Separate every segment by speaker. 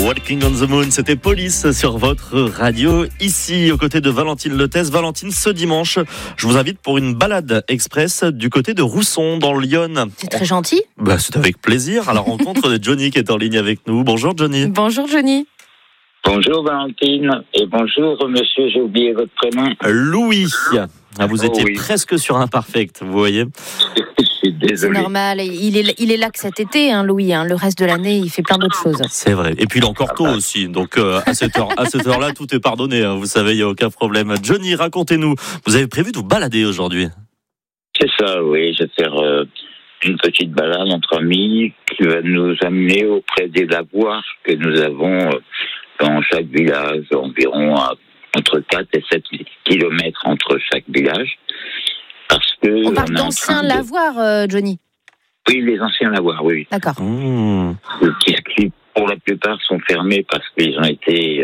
Speaker 1: Walking on the Moon, c'était Police sur votre radio, ici aux côtés de Valentine Lethès. Valentine, ce dimanche, je vous invite pour une balade express du côté de Rousson, dans l'Yonne.
Speaker 2: C'est très gentil.
Speaker 1: C'est avec plaisir, à la rencontre de Johnny qui est en ligne avec nous. Bonjour Johnny.
Speaker 2: Bonjour Johnny.
Speaker 3: Bonjour Valentine et bonjour monsieur, j'ai oublié votre prénom.
Speaker 1: Louis. Vous étiez
Speaker 3: oui.
Speaker 1: presque sur Imperfect, vous voyez.
Speaker 3: Je suis désolé.
Speaker 2: C'est normal, il est là que cet été, Louis. Le reste de l'année, il fait plein d'autres choses.
Speaker 1: C'est vrai. Et puis il est encore tôt aussi. Donc à cette heure-là, tout est pardonné. Vous savez, il n'y a aucun problème. Johnny, racontez-nous. Vous avez prévu de vous balader aujourd'hui?
Speaker 3: C'est ça, oui. Je vais faire une petite balade entre amis qui va nous amener auprès des lavoirs que nous avons dans chaque village, environ entre 4 et 7 kilomètres entre chaque village. Parce que
Speaker 2: on parle d'anciens lavoirs, Johnny.
Speaker 3: Oui, les anciens lavoirs, oui.
Speaker 2: D'accord.
Speaker 3: Qui, pour la plupart, sont fermés parce qu'ils ont été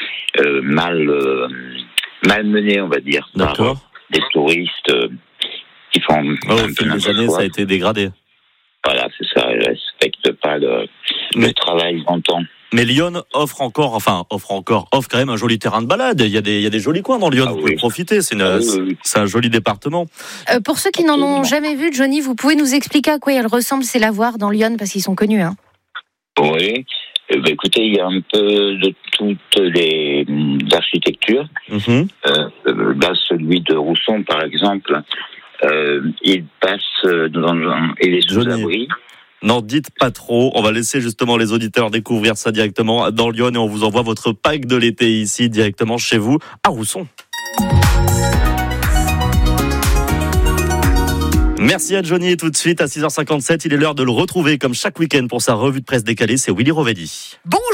Speaker 3: malmenés, on va dire,
Speaker 1: D'accord.
Speaker 3: par des touristes qui font...
Speaker 1: Au fil des années, ça a été dégradé.
Speaker 3: Voilà, c'est ça. Ils ne respectent pas le travail d'antan.
Speaker 1: Mais Lyon offre quand même un joli terrain de balade. Il y a des jolis coins dans Lyon, vous pouvez profiter. C'est un joli département.
Speaker 2: Pour ceux qui n'en ont jamais vu, Johnny, vous pouvez nous expliquer à quoi ils ressemblent ces lavoirs dans Lyon, parce qu'ils sont connus.
Speaker 3: Oui. Écoutez, il y a un peu de toutes les architectures. Là, celui de Rousson, par exemple, il passe il est sous abri.
Speaker 1: N'en dites pas trop, on va laisser justement les auditeurs découvrir ça directement dans Lyon et on vous envoie votre pack de l'été ici directement chez vous à Rousson. Merci à Johnny, tout de suite à 6h57, il est l'heure de le retrouver comme chaque week-end pour sa revue de presse décalée, c'est Willy Rovelli.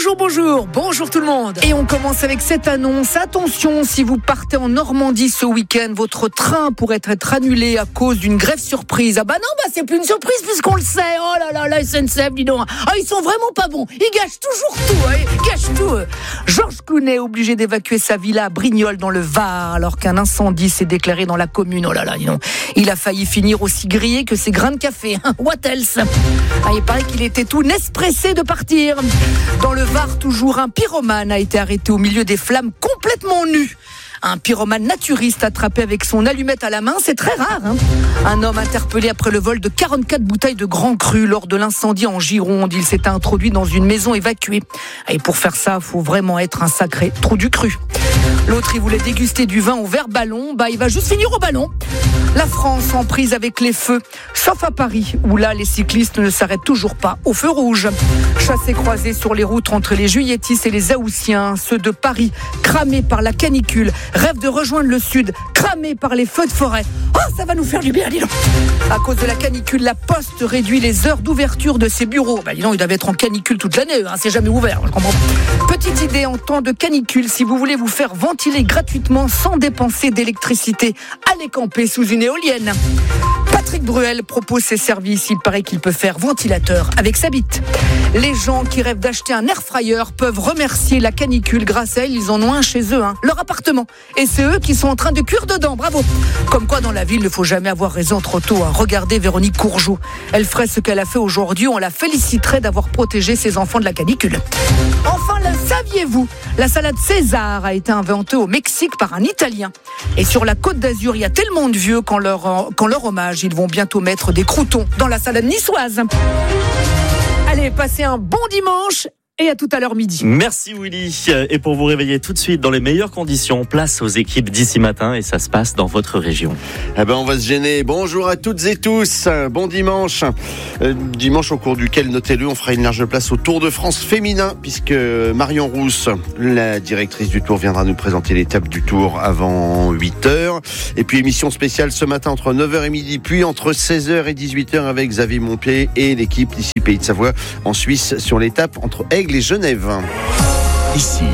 Speaker 4: Bonjour tout le monde. Et on commence avec cette annonce. Attention, si vous partez en Normandie ce week-end, votre train pourrait être annulé à cause d'une grève surprise. C'est plus une surprise puisqu'on le sait. Oh là là, la SNCF, dis donc. Ils sont vraiment pas bons. Ils gâchent toujours tout. Ils gâchent tout. Georges Clooney est obligé d'évacuer sa villa à Brignoles dans le Var alors qu'un incendie s'est déclaré dans la commune. Oh là là, dis donc. Il a failli finir aussi grillé que ses grains de café. What else? Il paraît qu'il était tout nespressé de partir. Dans le Var, toujours, un pyromane a été arrêté au milieu des flammes complètement nu. Un pyromane naturiste attrapé avec son allumette à la main, c'est très rare. Un homme interpellé après le vol de 44 bouteilles de Grand Cru lors de l'incendie en Gironde. Il s'est introduit dans une maison évacuée. Et pour faire ça, il faut vraiment être un sacré trou du cru. L'autre, il voulait déguster du vin au verre ballon. Il va juste finir au ballon. La France en prise avec les feux, sauf à Paris, où là, les cyclistes ne s'arrêtent toujours pas au feu rouge. Chassés-croisés sur les routes entre les Juilletistes et les Haussiens, ceux de Paris, cramés par la canicule, rêvent de rejoindre le sud, cramés par les feux de forêt. Ça va nous faire du bien, dis donc. À cause de la canicule, la Poste réduit les heures d'ouverture de ses bureaux. Dis donc, ils doivent être en canicule toute l'année, c'est jamais ouvert, je comprends pas. Petite idée en temps de canicule, si vous voulez vous faire ventiler gratuitement sans dépenser d'électricité, allez camper sous une éolienne. Patrick Bruel propose ses services. Il paraît qu'il peut faire ventilateur avec sa bite. Les gens qui rêvent d'acheter un air fryer peuvent remercier la canicule. Grâce à elle, ils en ont un chez eux, leur appartement. Et c'est eux qui sont en train de cuire dedans. Bravo. Comme quoi, dans la ville, il ne faut jamais avoir raison trop tôt. Regardez Véronique Courgeot. Elle ferait ce qu'elle a fait aujourd'hui. On la féliciterait d'avoir protégé ses enfants de la canicule. Enfin, saviez-vous, la salade César a été inventée au Mexique par un Italien. Et sur la Côte d'Azur, il y a tellement de vieux qu'en leur hommage, ils vont bientôt mettre des croûtons dans la salade niçoise. Allez, passez un bon dimanche et à tout à l'heure midi.
Speaker 1: Merci Willy. Et pour vous réveiller tout de suite dans les meilleures conditions, place aux équipes d'ici matin et ça se passe dans votre région.
Speaker 5: On va se gêner. Bonjour à toutes et tous. Bon dimanche. Dimanche au cours duquel, notez-le, on fera une large place au Tour de France féminin puisque Marion Rousse, la directrice du Tour, viendra nous présenter l'étape du Tour avant 8h. Et puis émission spéciale ce matin entre 9h et midi, puis entre 16h et 18h avec Xavier Montpied et l'équipe d'ici Pays de Savoie en Suisse sur l'étape entre Aigle et Genève.
Speaker 6: Ici,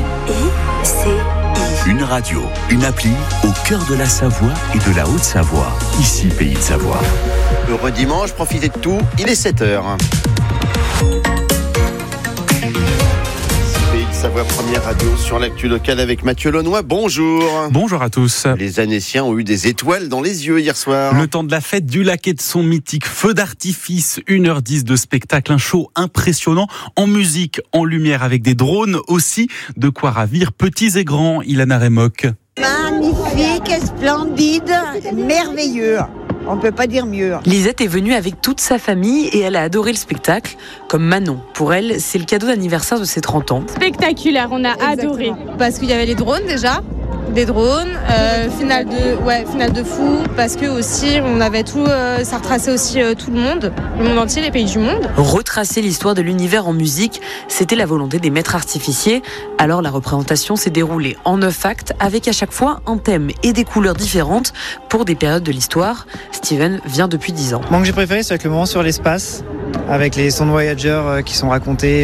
Speaker 6: une radio, une appli au cœur de la Savoie et de la Haute-Savoie. Ici, Pays de Savoie.
Speaker 5: Heureux dimanche, profitez de tout, il est 7h. Pays de Savoie Savoie, première radio sur l'actu locale avec Mathieu Launois. Bonjour.
Speaker 7: Bonjour à tous.
Speaker 5: Les Annéciens ont eu des étoiles dans les yeux hier soir.
Speaker 7: Le temps de la fête du lac et de son mythique feu d'artifice, 1h10 de spectacle, un show impressionnant en musique, en lumière avec des drones aussi, de quoi ravir petits et grands. Ilana Remock.
Speaker 8: Magnifique, splendide, merveilleux. On ne peut pas dire mieux.
Speaker 9: Lisette est venue avec toute sa famille et elle a adoré le spectacle, comme Manon. Pour elle, c'est le cadeau d'anniversaire de ses 30 ans.
Speaker 10: Spectaculaire, on a adoré. Parce qu'il y avait les drones déjà. Des drones, finale de fou, parce que aussi on avait tout, ça retraçait aussi tout le monde entier, les pays du monde.
Speaker 9: Retracer l'histoire de l'univers en musique, c'était la volonté des maîtres artificiers. Alors la représentation s'est déroulée en 9 actes, avec à chaque fois un thème et des couleurs différentes pour des périodes de l'histoire. Steven vient depuis 10 ans.
Speaker 11: Moi, que j'ai préféré, c'est avec le moment sur l'espace, avec les sons de Voyager qui sont racontés,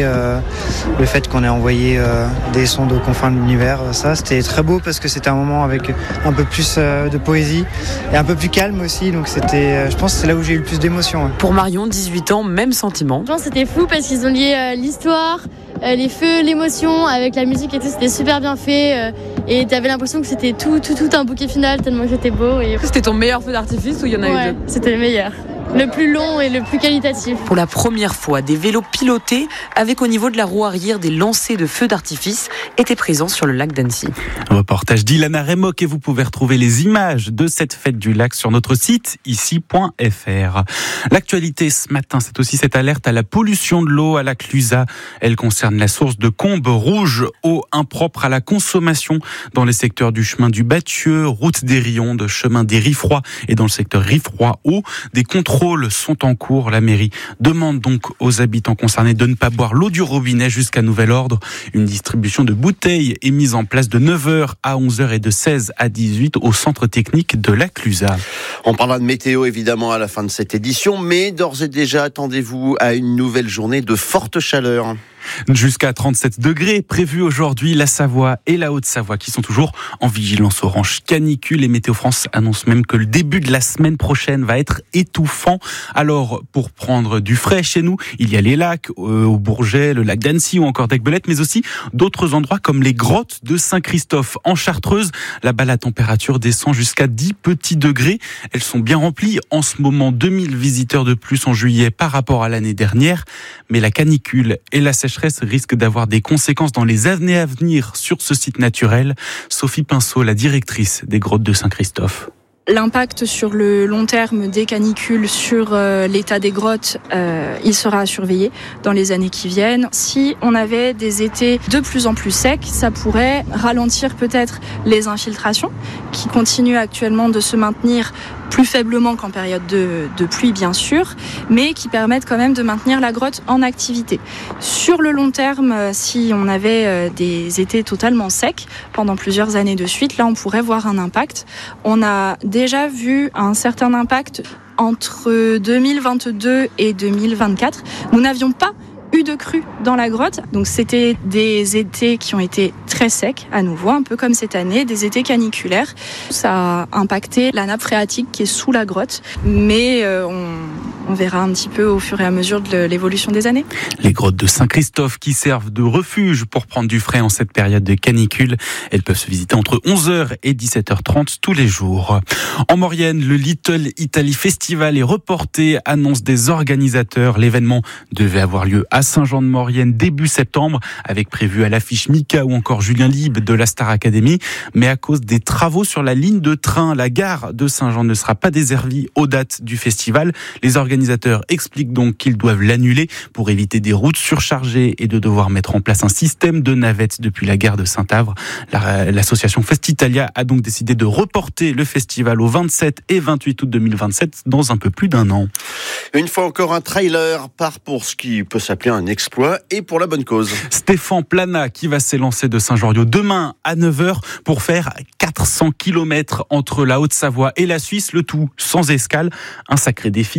Speaker 11: le fait qu'on ait envoyé des sons de confins de l'univers, ça c'était très beau parce que c'était un moment avec un peu plus de poésie et un peu plus calme aussi, donc c'était, je pense que c'est là où j'ai eu le plus d'émotion.
Speaker 9: Pour Marion, 18 ans, même sentiment.
Speaker 10: Je pense que c'était fou parce qu'ils ont lié l'histoire, les feux, l'émotion avec la musique et tout, c'était super bien fait et t'avais l'impression que c'était tout un bouquet final tellement que c'était beau.
Speaker 9: C'était ton meilleur feu d'artifice ou il y en a eu deux ?
Speaker 10: C'était le meilleur. Le plus long et le plus qualitatif.
Speaker 9: Pour la première fois, des vélos pilotés avec au niveau de la roue arrière des lancers de feux d'artifice étaient présents sur le lac d'Annecy.
Speaker 7: Reportage d'Ilana Remock et vous pouvez retrouver les images de cette fête du lac sur notre site ici.fr. L'actualité ce matin, c'est aussi cette alerte à la pollution de l'eau à la Clusaz. Elle concerne la source de Combes rouge, eau impropre à la consommation dans les secteurs du chemin du Bathieu, route des Rions, de chemin des Riffrois et dans le secteur Riffrois-Eau. Des contrôles sont en cours. La mairie demande donc aux habitants concernés de ne pas boire l'eau du robinet jusqu'à nouvel ordre. Une distribution de bouteilles est mise en place de 9h à 11h et de 16 à 18 au centre technique de la Clusaz.
Speaker 5: On parlera de météo évidemment à la fin de cette édition, mais d'ores et déjà attendez-vous à une nouvelle journée de forte chaleur.
Speaker 7: Jusqu'à 37 degrés prévus aujourd'hui, la Savoie et la Haute-Savoie qui sont toujours en vigilance orange canicule. Et Météo France annonce même que le début de la semaine prochaine va être étouffant. Alors, pour prendre du frais chez nous, il y a les lacs, au Bourget, le lac d'Annecy ou encore d'Aiguebelette, mais aussi d'autres endroits comme les grottes de Saint-Christophe en Chartreuse. Là-bas, la température descend jusqu'à 10 petits degrés. Elles sont bien remplies. En ce moment, 2000 visiteurs de plus en juillet par rapport à l'année dernière. Mais la canicule et la sécheresse risque d'avoir des conséquences dans les années à venir sur ce site naturel. Sophie Pinceau, la directrice des grottes de Saint-Christophe.
Speaker 12: L'impact sur le long terme des canicules sur l'état des grottes, il sera à surveiller dans les années qui viennent. Si on avait des étés de plus en plus secs, ça pourrait ralentir peut-être les infiltrations qui continuent actuellement de se maintenir plus faiblement qu'en période de pluie bien sûr, mais qui permettent quand même de maintenir la grotte en activité. Sur le long terme, si on avait des étés totalement secs pendant plusieurs années de suite, là on pourrait voir un impact. On a déjà vu un certain impact entre 2022 et 2024. Nous n'avions pas eu de crue dans la grotte, donc c'était des étés qui ont été très secs à nouveau, un peu comme cette année, des étés caniculaires. Ça a impacté la nappe phréatique qui est sous la grotte, mais on verra un petit peu au fur et à mesure de l'évolution des années.
Speaker 7: Les grottes de Saint-Christophe qui servent de refuge pour prendre du frais en cette période de canicule, elles peuvent se visiter entre 11h et 17h30 tous les jours. En Maurienne, le Little Italy Festival est reporté, annonce des organisateurs. L'événement devait avoir lieu à Saint-Jean-de-Maurienne début septembre, avec prévu à l'affiche Mika ou encore Julien Lieb de la Star Academy. Mais à cause des travaux sur la ligne de train, la gare de Saint-Jean ne sera pas desservie aux dates du festival. Les organisateurs expliquent donc qu'ils doivent l'annuler pour éviter des routes surchargées et de devoir mettre en place un système de navettes depuis la gare de Saint-Avre. L'association Festitalia a donc décidé de reporter le festival au 27 et 28 août 2027 dans un peu plus d'un an.
Speaker 5: Une fois encore, un trailer part pour ce qui peut s'appeler un exploit et pour la bonne cause.
Speaker 7: Stéphane Plana qui va s'élancer de Saint-Joriot demain à 9h pour faire 400 km entre la Haute-Savoie et la Suisse, le tout sans escale. Un sacré défi pour aider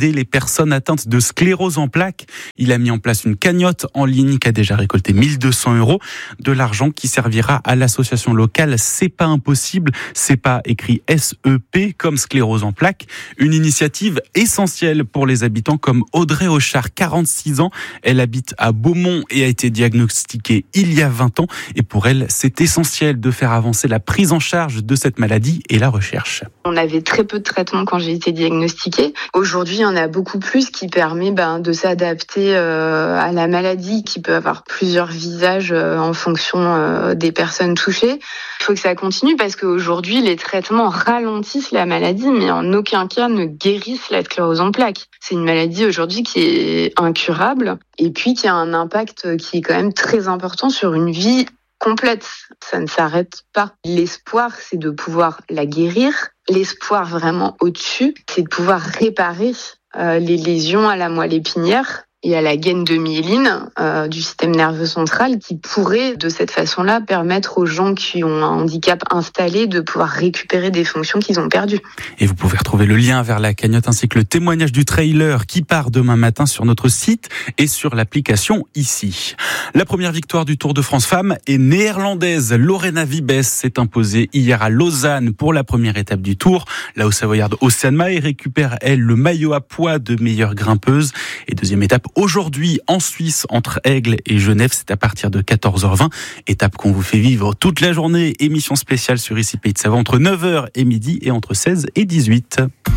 Speaker 7: aider les personnes atteintes de sclérose en plaques. Il a mis en place une cagnotte en ligne qui a déjà récolté 1 200 €, de l'argent qui servira à l'association locale C'est pas impossible. C'est pas écrit SEP comme sclérose en plaques. Une initiative essentielle pour les habitants comme Audrey Auchard, 46 ans. Elle habite à Beaumont et a été diagnostiquée il y a 20 ans. Et pour elle, c'est essentiel de faire avancer la prise en charge de cette maladie et la recherche.
Speaker 13: On avait très peu de traitements quand j'ai été diagnostiquée. Aujourd'hui, il y en a beaucoup plus qui permet de s'adapter à la maladie qui peut avoir plusieurs visages en fonction des personnes touchées. Il faut que ça continue parce qu'aujourd'hui, les traitements ralentissent la maladie, mais en aucun cas ne guérissent la sclérose en plaques. C'est une maladie aujourd'hui qui est incurable et puis qui a un impact qui est quand même très important sur une vie complète. Ça ne s'arrête pas. L'espoir, c'est de pouvoir la guérir. L'espoir vraiment au-dessus, c'est de pouvoir réparer les lésions à la moelle épinière et à la gaine de myéline du système nerveux central qui pourrait de cette façon-là permettre aux gens qui ont un handicap installé de pouvoir récupérer des fonctions qu'ils ont perdues.
Speaker 7: Et vous pouvez retrouver le lien vers la cagnotte ainsi que le témoignage du trailer qui part demain matin sur notre site et sur l'application ici. La première victoire du Tour de France Femmes est néerlandaise. Lorena Wiebes s'est imposée hier à Lausanne pour la première étape du Tour. La Haut-Savoyarde Océane Mahé récupère, elle, le maillot à poids de meilleure grimpeuse. Et deuxième étape aujourd'hui en Suisse entre Aigle et Genève, c'est à partir de 14h20. Étape qu'on vous fait vivre toute la journée. Émission spéciale sur Ici Pays de Savoie entre 9h et midi et entre 16 et 18.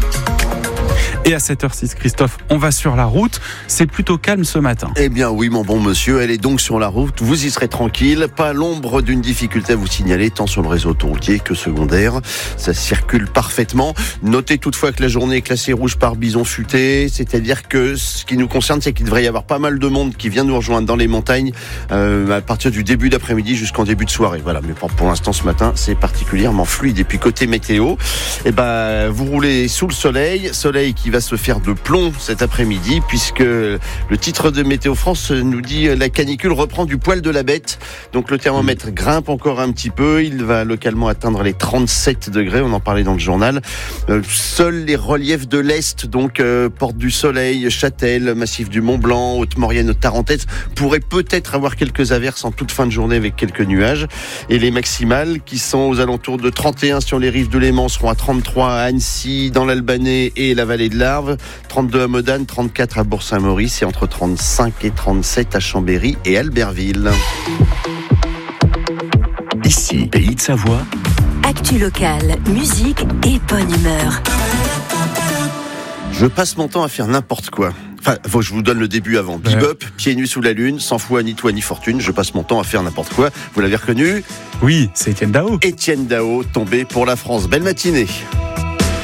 Speaker 7: Et à 7h06, Christophe, on va sur la route. C'est plutôt calme ce matin.
Speaker 5: Eh bien oui, mon bon monsieur, elle est donc sur la route. Vous y serez tranquille. Pas l'ombre d'une difficulté à vous signaler, tant sur le réseau autoroutier que secondaire. Ça circule parfaitement. Notez toutefois que la journée est classée rouge par bison futé. C'est-à-dire que ce qui nous concerne, c'est qu'il devrait y avoir pas mal de monde qui vient nous rejoindre dans les montagnes à partir du début d'après-midi jusqu'en début de soirée. Voilà. Mais pour l'instant, ce matin, c'est particulièrement fluide. Et puis côté météo, vous roulez sous le soleil qui va se faire de plomb cet après-midi puisque le titre de Météo France nous dit la canicule reprend du poil de la bête. Donc le thermomètre grimpe encore un petit peu. Il va localement atteindre les 37 degrés. On en parlait dans le journal. Seuls les reliefs de l'Est, donc Porte du Soleil, Châtel, Massif du Mont-Blanc, Haute-Maurienne, Haute-Tarentaise, pourraient peut-être avoir quelques averses en toute fin de journée avec quelques nuages. Et les maximales qui sont aux alentours de 31 sur les rives de Léman seront à 33 à Annecy, dans l'Albanais et la vallée de l'Arve, 32 à Modane, 34 à Bourg-Saint-Maurice et entre 35 et 37 à Chambéry et Albertville.
Speaker 6: Ici, Pays de Savoie.
Speaker 14: Actu locale, musique et bonne humeur.
Speaker 5: Je passe mon temps à faire n'importe quoi. Enfin, je vous donne le début avant. Bebop, pieds nus sous la lune, sans foi ni toi ni fortune. Je passe mon temps à faire n'importe quoi. Vous l'avez reconnu ?
Speaker 7: Oui, c'est Étienne Dao.
Speaker 5: Étienne Dao, tombé pour la France. Belle matinée.